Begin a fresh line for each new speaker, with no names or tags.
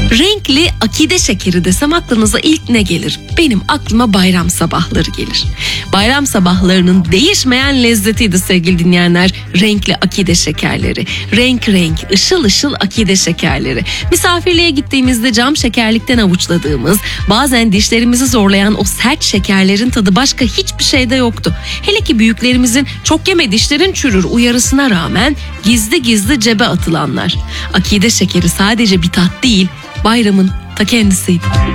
Renkli akide şekeri desem aklınıza ilk ne gelir? Benim aklıma bayram sabahları gelir. Bayram sabahlarının değişmeyen lezzetiydi sevgili dinleyenler. Renkli akide şekerleri. Renk renk, ışıl ışıl akide şekerleri. Misafirliğe gittiğimizde cam şekerlikten avuçladığımız, bazen dişlerimizi zorlayan o sert şekerlerin tadı başka hiçbir şeyde yoktu. Hele ki büyüklerimizin çok yeme dişlerin çürür uyarısına rağmen gizli gizli cebe atılanlar. Akide şekeri sadece bir tat değil, bayramın ta kendisiydi.